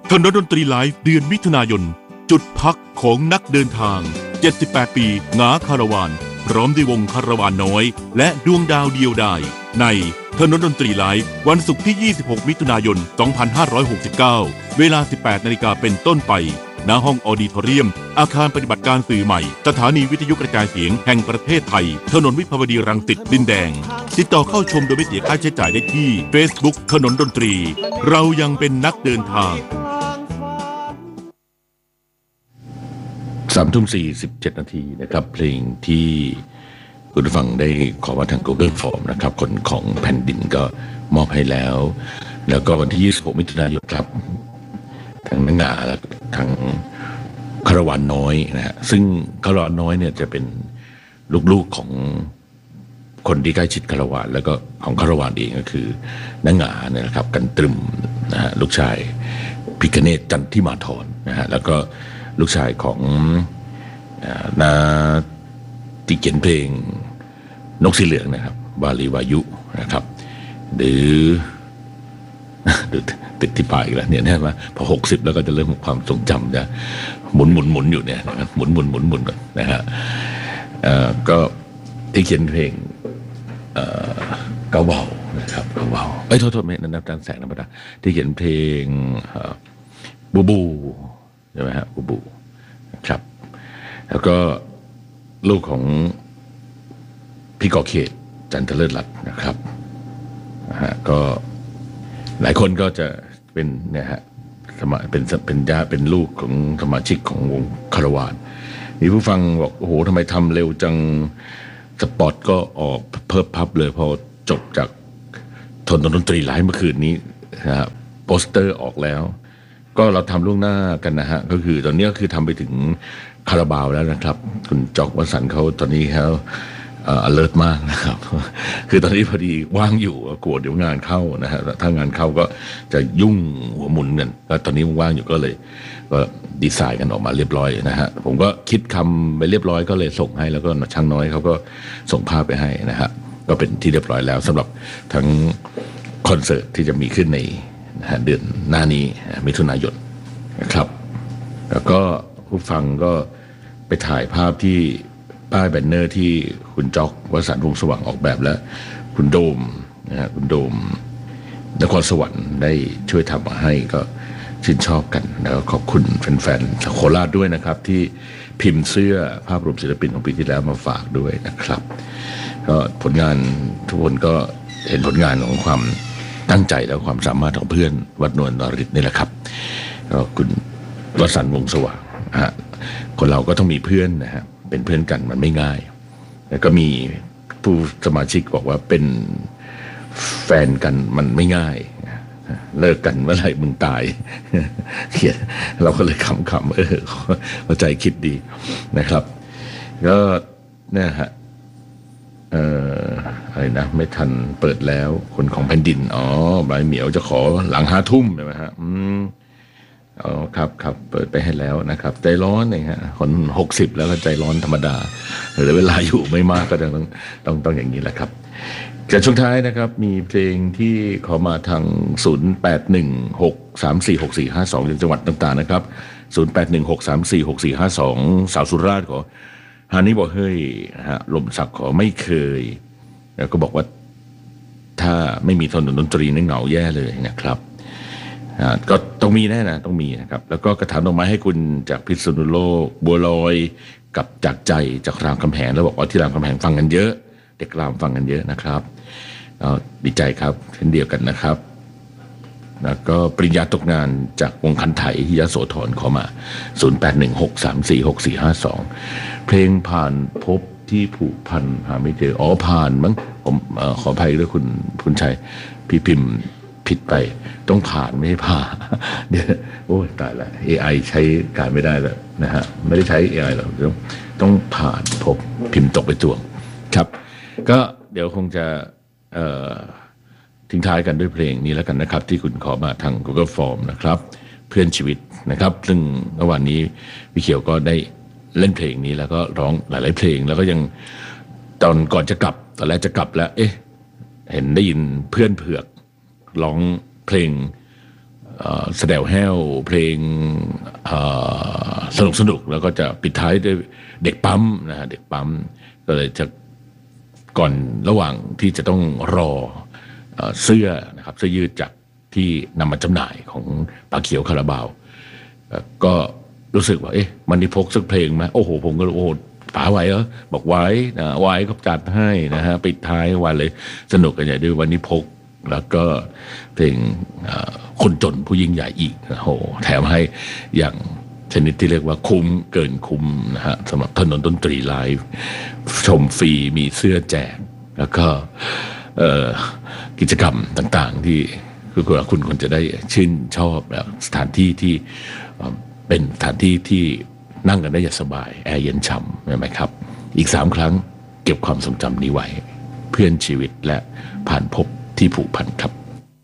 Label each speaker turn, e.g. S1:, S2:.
S1: ถนนดนตรีไลฟ์เดือนมิถุนายนจุดพักของนักเดินทาง78ปีหงาคาราวานพร้อมด้วยวงคาราวานน้อยและดวงดาวเดียวดายในถนนดนตรีไลฟ์วันศุกร์ที่26มิถุนายน2569เวลา 18 นาฬิกาเป็นต้นไปณห้องออดิทอเรียมอาคารปฏิบัติการสื่อใหม่สถานีวิทยุกระจายเสียงแห่งประเทศไทยถนนวิภาวดีรังสิตดินแดงติดต่อเข้าชมโดยไม่เสียค่าใช้จ่ายได้ที่ Facebook ถนนดนตรีเรายังเป็นนักเดินทาง
S2: 3:47 น.นะครับเพลงที่คุณผู้ฟังได้ขอมาทาง Google Form นะครับคนของแผ่นดินก็มอบให้แล้วแล้วก็วันที่26มิถุนายนครับทางนังงาและทางคาราวานน้อยนะฮะซึ่งคาราวานน้อยเนี่ยจะเป็นลูกๆของคนที่ใกล้ชิดคาราวานแล้วก็ของคาราวานเองก็คือนังงาเนี่ยนะครับกันตรึมนะฮะลูกชายพิคเนตจันทิมาธรนะฮะแล้วก็ลูกชายของนาที่เขียนเพลงนกสีเหลืองนะครับวาลีวายุนะครับหรือติดที่ปลายอีกแล้วเนี่ยนะว่าพอ60แล้วก็จะเริ่มความทรงจำจะหมุนอยู่เนี่ยหมุนก่อนนะฮะก็ที่เขียนเพลงเกาเบานะครับเกาเบาโทษไม่นับจานแสงธรรมดาที่เขียนเพลงบูใช่ไหมฮะบูครับแล้วก็ลูกของพี่กอเขตจันทเลิศรัตน์นะครับก็หลายคนก็จะเป็นเนี่ยฮะเป็นญาติเป็นลูกของสมาชิกของวงคาราวานมีผู้ฟังบอกโอ้โหทำไมทำเร็วจังสปอตก็ออกเพิ่มพับเลยพอจบจากถนนดนตรีไลฟ์เมื่อคืนนี้นะครับโปสเตอร์ออกแล้วก็เราทำล่วงหน้ากันนะฮะก็คือตอนนี้ก็คือทำไปถึงคาราบาวแล้วนะครับคุณจอกวสันต์เขาตอนนี้เขาalert มากนะครับคือตอนนี้พอดีว่างอยู่กลัวเดี๋ยวงานเข้านะฮะถ้างานเข้าก็จะยุ่งหัวหมุนกันแล้วตอนนี้ว่างอยู่ก็เลยก็ดีไซน์กันออกมาเรียบร้อยนะฮะผมก็คิดคำไปเรียบร้อยก็เลยส่งให้แล้วก็ช่างน้อยเขาก็ส่งภาพไปให้นะฮะก็เป็นที่เรียบร้อยแล้วสำหรับทั้งคอนเสิร์ตที่จะมีขึ้นในเดือนหน้านี้มิถุนายนนะครับแล้วก็ผู้ฟังก็ไปถ่ายภาพที่ป้ายแบนเนอร์ที่คุณจ๊อกวสันต์วงศ์สว่างออกแบบและคุณโดมนะฮะคุณโดมนครสวรรค์ได้ช่วยทำมาให้ก็ชื่นชอบกันแล้วขอบคุณแฟนๆชาวโคราชด้วยนะครับที่พิมพ์เสื้อภาพรวมศิลปินของปีที่แล้วมาฝากด้วยนะครับก็ผลงานทุกคนก็เห็นผลงานของความตั้งใจและความสามารถของเพื่อนวัดนวลนริศนี่แหละครับก็คุณวสันต์วงศ์สว่างคนเราก็ต้องมีเพื่อนนะฮะเป็นเพื่อนกันมันไม่ง่ายแล้วก็มีผู้สมาชิกบอกว่าเป็นแฟนกันมันไม่ง่ายเลิกกันเมื่อไหร่มึงตายเขียนเราก็เลยขำเข้าใจคิดดีนะครับก็เนี่ยฮะอะไรนะไม่ทันเปิดแล้วคนของแผ่นดินใบเหมียวจะขอหลัง5 ทุ่มใช่ไหมฮะครับเปิดไปให้แล้วนะครับใจร้อนเนี่ยฮะคน60แล้วก็ใจร้อนธรรมดาเหลือเวลาอยู่ไม่มากก็ต้องอย่างนี้แหละครับแต่ช่วงท้ายนะครับมีเพลงที่ขอมาทาง0816346452จากจังหวัดต่างๆนะครับ0816346452สาวสุราษฎร์ขอฮานี่บอกเฮ้ยฮะลมสักขอไม่เคยแล้วก็บอกว่าถ้าไม่มีถนนดนตรีนี่เหงาแย่เลยนะครับก็ต้องมีแน่นะต้องมีนะครับแล้วก็กระถางดอกไม้ให้คุณจากพิษณุโลกบัวลอยกับจากใจจากรามคำแหงแล้วบอกว่าที่รามคำแหงฟังกันเยอะเด็กรามฟังกันเยอะนะครับดีใจครับเช่นเดียวกันนะครับแล้วก็ปริญญาตกงานจากวงคันไถที่ยโสธรขอมา0816346452เพลงผ่านพบที่ผูกพันหาไม่เจอผ่านมั้งผมขออภัยด้วยคุณชัยพี่พิมพ์ผิดไปต้องผ่านไม่ให้ผ่าเดี๋ยวโอ้ตายละ AI ใช้การไม่ได้แล้วนะฮะไม่ได้ใช้ AI หรอกต้องผ่านพบพิมพ์ตกไปจวงครับก็เดี๋ยวคงจะทิ้งท้ายกันด้วยเพลงนี้แล้วกันนะครับที่คุณขอมาทาง Google Form นะครับเพื่อนชีวิตนะครับซึ่งเมื่อวานนี้พี่เขียวก็ได้เล่นเพลงนี้แล้วก็ร้องหลายๆเพลงแล้วก็ยังตอนก่อนจะกลับตอนแรกจะกลับแล้วเห็นได้ยินเพื่อนเผือกร้องเพลงแสดงแห้วเพลงสนุกแล้วก็จะปิดท้ายด้วยเด็กปั๊มนะฮะเด็กปั๊มก็เลยจะก่อนระหว่างที่จะต้องรอเสื้อนะครับเสื้อยืดจากที่นำมาจำหน่ายของปลาเขียวคาราบาวก็รู้สึกว่ามันนี่พกสักเพลงไหมโอ้โหผมก็โอ้ป๋าไหวเหรอบอกไหวนะไหวก็จัดให้นะฮะปิดท้ายวันเลยสนุกกันใหญ่ด้วยวันนี้พกแล้วก็เพลงคนจนผู้ยิ่งใหญ่อีกโอ้โหแถมให้อย่างชนิดที่เรียกว่าคุ้มเกินคุ้มนะฮะสำหรับถนนดนตรีไลฟ์ชมฟรีมีเสื้อแจกแล้วก็กิจกรรมต่างๆที่คือคุณควรจะได้ชื่นชอบแล้วสถานที่ที่เป็นสถานที่ที่นั่งกันได้อย่างสบายแอร์เย็นฉ่ำใช่ไหมครับอีก3 ครั้งเก็บความทรงจำนี้ไว้เพื่อนชีวิตและผ่านพบที่ผูกพันครับ